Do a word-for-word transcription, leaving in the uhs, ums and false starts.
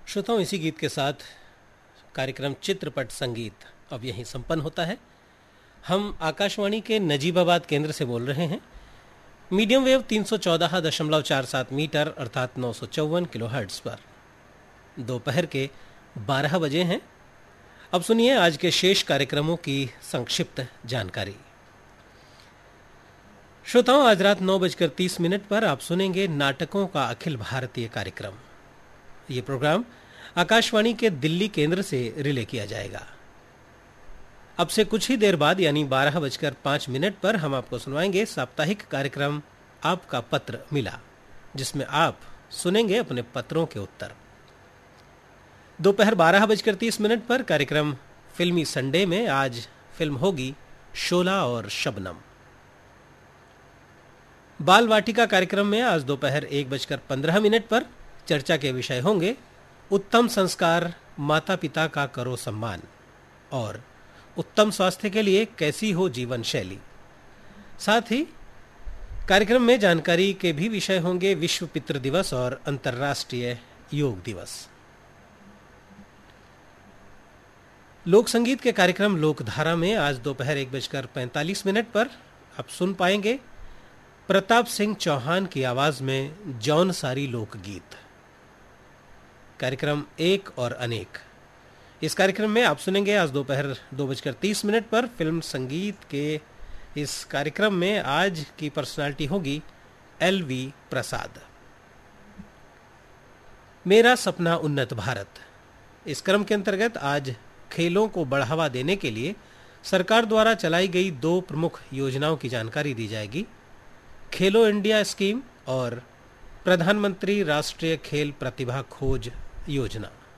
श्रोताओं, इसी गीत के साथ कार्यक्रम चित्रपट संगीत अब यहीं संपन्न होता है। हम आकाशवाणी के नजीबाबाद केंद्र से बोल रहे हैं। मीडियम वेव तीन सौ चौदह दशमलव चार सात मीटर अर्थात नौ सौ चौवन किलो हर्ट्ज पर दोपहर के बारह बजे हैं। अब सुनिए आज के शेष कार्यक्रमों की संक्षिप्त जानकारी। श्रोताओं, आज रात नौ बजकर तीस मिनट पर आप सुनेंगे नाटकों का अखिल भारतीय कार्यक्रम। ये प्रोग्राम आकाशवाणी के दिल्ली केंद्र से रिले किया जाएगा। अब से कुछ ही देर बाद यानी बारह बजकर पांच मिनट पर हम आपको सुनवाएंगे साप्ताहिक कार्यक्रम आपका पत्र मिला, जिसमें आप सुनेंगे अपने पत्रों के उत्तर। दोपहर बारह बजकर तीस मिनट पर कार्यक्रम फिल्मी संडे में आज फिल्म होगी शोला और शबनम। बाल वाटिका कार्यक्रम में आज दोपहर एक बजकर पंद्रह मिनट पर चर्चा के विषय होंगे उत्तम संस्कार, माता पिता का करो सम्मान और उत्तम स्वास्थ्य के लिए कैसी हो जीवन शैली। साथ ही कार्यक्रम में जानकारी के भी विषय होंगे विश्व पितृ दिवस और अंतर्राष्ट्रीय योग दिवस। लोक संगीत के कार्यक्रम लोकधारा में आज दोपहर एक बजकर पैंतालीस मिनट पर आप सुन पाएंगे प्रताप सिंह चौहान की आवाज में जौनसारी लोकगीत। कार्यक्रम एक और अनेक, इस कार्यक्रम में आप सुनेंगे आज दोपहर दो बजकर तीस मिनट पर फिल्म संगीत के इस कार्यक्रम में आज की पर्सनालिटी होगी एल वी प्रसाद। मेरा सपना उन्नत भारत, इस क्रम के अंतर्गत आज खेलों को बढ़ावा देने के लिए सरकार द्वारा चलाई गई दो प्रमुख योजनाओं की जानकारी दी जाएगी। खेलो इंडिया स्कीम और प्रधानमंत्री राष्ट्रीय खेल प्रतिभा खोज योजना।